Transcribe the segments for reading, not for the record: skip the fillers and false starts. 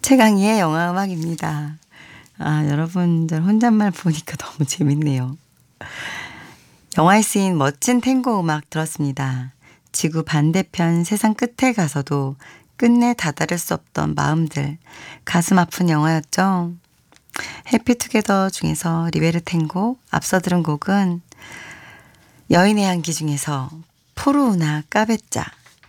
최강희의 영화음악입니다. 여러분들 혼잣말 보니까 너무 재밌네요. 영화에 쓰인 멋진 탱고 음악 들었습니다. 지구 반대편 세상 끝에 가서도 끝내 다다를 수 없던 마음들, 가슴 아픈 영화였죠. 해피투게더 중에서 리베르 탱고, 앞서 들은 곡은 여인의 향기 중에서 포르우나 카베짜,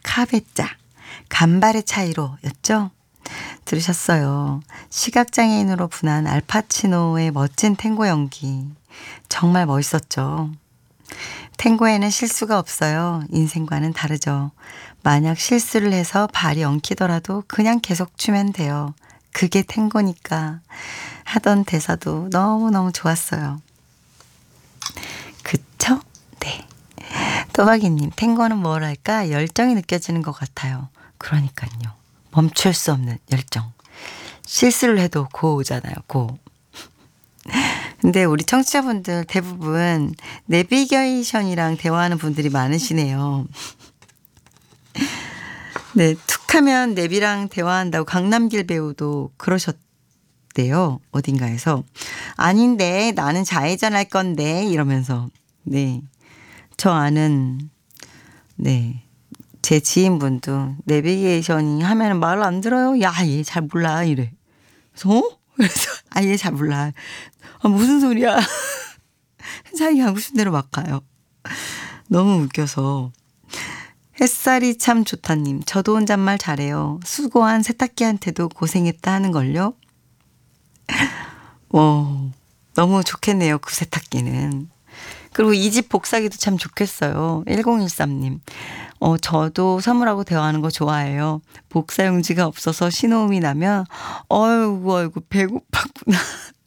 간발의 차이로 였죠. 들으셨어요. 시각장애인으로 분한 알파치노의 멋진 탱고 연기. 정말 멋있었죠. 탱고에는 실수가 없어요. 인생과는 다르죠. 만약 실수를 해서 발이 엉키더라도 그냥 계속 추면 돼요. 그게 탱고니까 하던 대사도 너무너무 좋았어요. 그쵸? 네. 또박이님, 탱고는 뭐랄까 열정이 느껴지는 것 같아요. 그러니까요. 멈출 수 없는 열정. 실수를 해도 고잖아요. 고. 근데 우리 청취자분들 대부분 내비게이션이랑 대화하는 분들이 많으시네요. 네, 툭하면 내비랑 대화한다고 강남길 배우도 그러셨대요. 어딘가에서. 아닌데 나는 좌회전 할 건데 이러면서. 네, 저 아는 제 지인분도 내비게이션이 하면 말을 안 들어요. 야, 얘 잘 몰라 이래. 그래서 얘 잘 몰라. 무슨 소리야. 자기 하고 싶은 대로 막 가요. 너무 웃겨서. 햇살이 참 좋다님. 저도 혼잣말 잘해요. 수고한 세탁기한테도 고생했다 하는걸요. 너무 좋겠네요. 그 세탁기는. 그리고 이 집 복사기도 참 좋겠어요. 1013님. 저도 사물하고 대화하는 거 좋아해요. 복사용지가 없어서 신호음이 나면 어이구 배고팠구나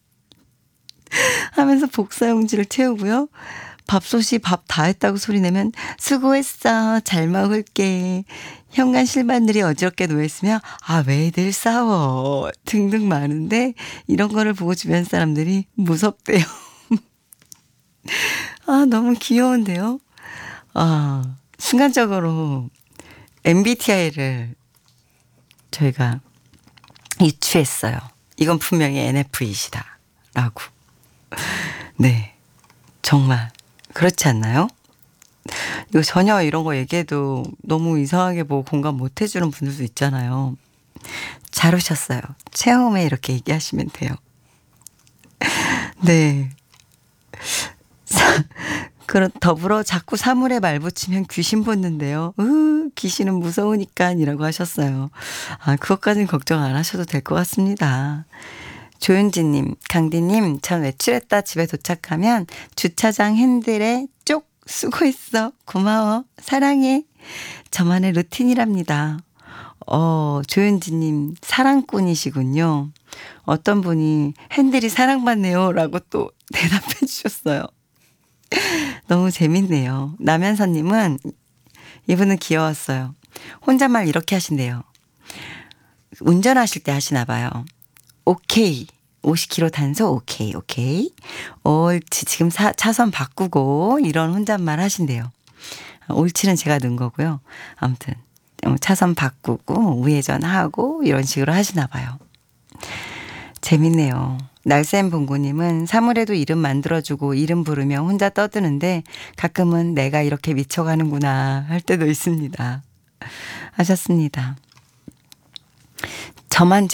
하면서 복사용지를 채우고요. 밥솥이 밥 다 했다고 소리 내면 수고했어. 잘 먹을게. 현관 실마들이 어지럽게 놓여있으면 왜들 싸워 등등 많은데 이런 거를 보고 주변 사람들이 무섭대요. 너무 귀여운데요. 순간적으로 MBTI를 저희가 유추했어요. 이건 분명히 NF이시다 라고. 네, 정말 그렇지 않나요? 이거 전혀 이런 거 얘기해도 너무 이상하게 보고 공감 못 해주는 분들도 있잖아요. 잘 오셨어요. 처음에 이렇게 얘기하시면 돼요. 네. 더불어 자꾸 사물에 말 붙이면 귀신 붙는데요. 귀신은 무서우니까 이라고 하셨어요. 그것까지는 걱정 안 하셔도 될 것 같습니다. 조윤지님, 강디님, 전 외출했다 집에 도착하면 주차장 핸들에 쪽 수고했어. 고마워. 사랑해. 저만의 루틴이랍니다. 조윤지님 사랑꾼이시군요. 어떤 분이 핸들이 사랑받네요 라고 또 대답해 주셨어요. 너무 재밌네요. 남현선님은 이분은 귀여웠어요. 혼잣말 이렇게 하신대요. 운전하실 때 하시나 봐요. 오케이. 50km 단속 오케이. 옳지. 지금 차선 바꾸고 이런 혼잣말 하신대요. 옳지는 제가 넣은 거고요. 아무튼 차선 바꾸고 우회전하고 이런 식으로 하시나 봐요. 재밌네요. 날쌘 봉구님은 사물에도 이름 만들어주고 이름 부르며 혼자 떠드는데 가끔은 내가 이렇게 미쳐가는구나 할 때도 있습니다. 하셨습니다. 저만